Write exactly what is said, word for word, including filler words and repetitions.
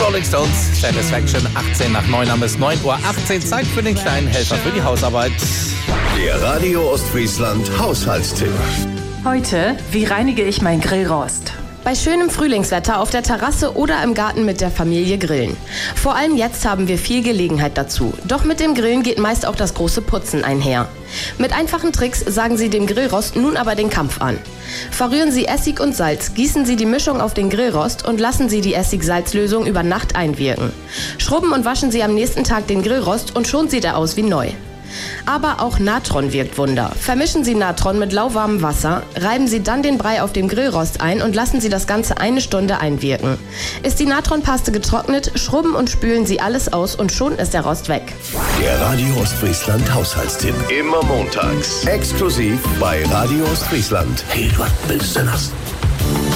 Rolling Stones, Satisfaction, achtzehn nach neun, am bis neun Uhr achtzehn. Zeit für den kleinen Helfer für die Hausarbeit. Der Radio Ostfriesland Haushaltstipp. Heute, wie reinige ich mein Grillrost? Bei schönem Frühlingswetter auf der Terrasse oder im Garten mit der Familie grillen. Vor allem jetzt haben wir viel Gelegenheit dazu. Doch mit dem Grillen geht meist auch das große Putzen einher. Mit einfachen Tricks sagen Sie dem Grillrost nun aber den Kampf an. Verrühren Sie Essig und Salz, gießen Sie die Mischung auf den Grillrost und lassen Sie die Essig-Salz-Lösung über Nacht einwirken. Schrubben und waschen Sie am nächsten Tag den Grillrost und schon sieht er aus wie neu. Aber auch Natron wirkt Wunder. Vermischen Sie Natron mit lauwarmem Wasser, reiben Sie dann den Brei auf dem Grillrost ein und lassen Sie das Ganze eine Stunde einwirken. Ist die Natronpaste getrocknet, schrubben und spülen Sie alles aus und schon ist der Rost weg. Der Radio Ostfriesland Haushaltstipp. Immer montags. Exklusiv bei Radio Ostfriesland. Hey, was willst du denn?